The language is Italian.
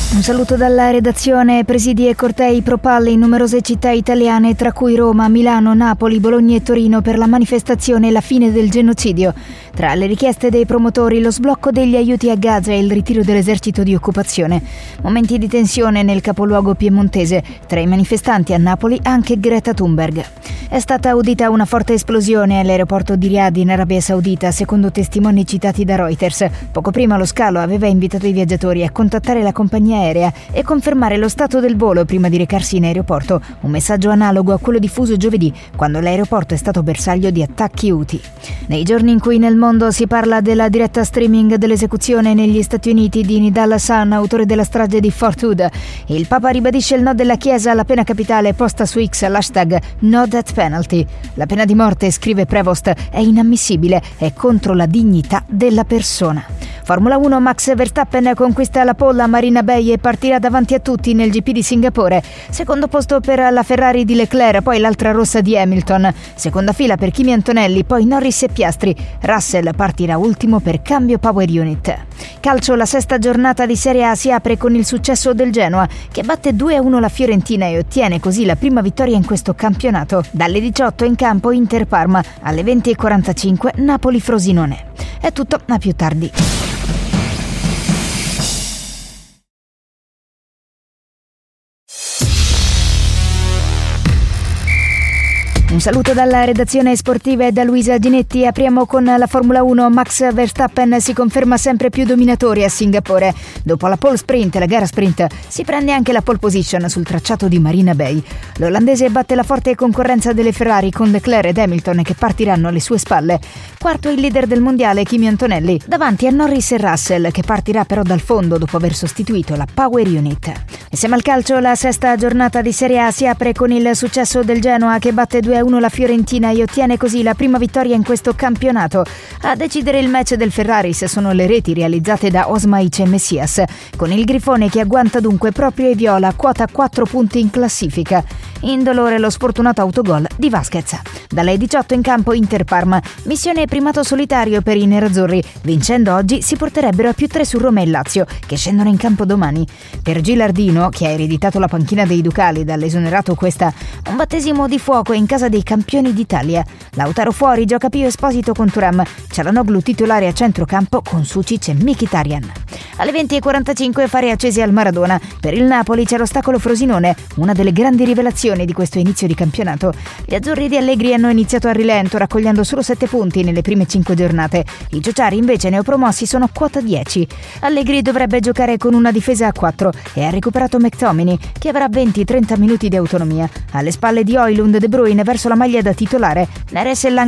Un saluto dalla redazione. Presidi e cortei propalli in numerose città italiane, tra cui Roma, Milano, Napoli, Bologna e Torino, per la manifestazione La fine del genocidio. Tra le richieste dei promotori, lo sblocco degli aiuti a Gaza e il ritiro dell'esercito di occupazione. Momenti di tensione nel capoluogo piemontese. Tra i manifestanti a Napoli anche Greta Thunberg. È stata udita una forte esplosione all'aeroporto di Riyadh in Arabia Saudita, secondo testimoni citati da Reuters. Poco prima lo scalo aveva invitato i viaggiatori a contattare la compagnia aerea e confermare lo stato del volo prima di recarsi in aeroporto, un messaggio analogo a quello diffuso giovedì, quando l'aeroporto è stato bersaglio di attacchi Houthi. Nei giorni in cui nel mondo si parla della diretta streaming dell'esecuzione negli Stati Uniti di Nidal Hasan, autore della strage di Fort Hood, il Papa ribadisce il no della Chiesa alla pena capitale, posta su X l'hashtag No Death Penalty. La pena di morte, scrive Prevost, è inammissibile, è contro la dignità della persona. Formula 1, Max Verstappen conquista la pole a Marina Bay e partirà davanti a tutti nel GP di Singapore. Secondo posto per la Ferrari di Leclerc, poi l'altra rossa di Hamilton. Seconda fila per Kimi Antonelli, poi Norris e Piastri. Russell partirà ultimo per cambio power unit. Calcio, la sesta giornata di Serie A si apre con il successo del Genoa, che batte 2-1 la Fiorentina e ottiene così la prima vittoria in questo campionato. Dalle 18 in campo Inter Parma, alle 20:45 Napoli Frosinone. È tutto, a più tardi. Un saluto dalla redazione sportiva e da Luisa Ginetti. Apriamo con la Formula 1. Max Verstappen si conferma sempre più dominatore a Singapore. Dopo la pole sprint e la gara sprint si prende anche la pole position sul tracciato di Marina Bay. L'olandese batte la forte concorrenza delle Ferrari con Leclerc ed Hamilton che partiranno alle sue spalle. Quarto il leader del mondiale Kimi Antonelli, davanti a Norris e Russell, che partirà però dal fondo dopo aver sostituito la power unit. Insieme al calcio, la sesta giornata di Serie A si apre con il successo del Genoa, che batte 2-1 la Fiorentina e ottiene così la prima vittoria in questo campionato. A decidere il match del Ferraris sono le reti realizzate da Osmaic e Messias, con il Grifone che agguanta dunque proprio i viola, quota 4 punti in classifica. Indolore lo sfortunato autogol di Vasquez. Dalle 18 in campo Inter Parma, missione primato solitario per i nerazzurri. Vincendo oggi si porterebbero a +3 su Roma e Lazio, che scendono in campo domani. Per Gilardino, che ha ereditato la panchina dei Ducali dall'esonerato Cuesta, un battesimo di fuoco in casa dei campioni d'Italia. Lautaro fuori, gioca Pio Esposito con Thuram. Çalhanoğlu titolare a centrocampo con Sucic e Mkhitaryan. Alle 20:45 fare accesi al Maradona. Per il Napoli c'è l'ostacolo Frosinone, una delle grandi rivelazioni di questo inizio di campionato. Gli azzurri di Allegri hanno iniziato a rilento, raccogliendo solo 7 punti nelle prime 5 giornate. I ciociari invece neopromossi sono quota 10. Allegri dovrebbe giocare con una difesa a 4 e ha recuperato McTominay, che avrà 20-30 minuti di autonomia. Alle spalle di Højlund, De Bruyne verso la maglia da titolare. Neres e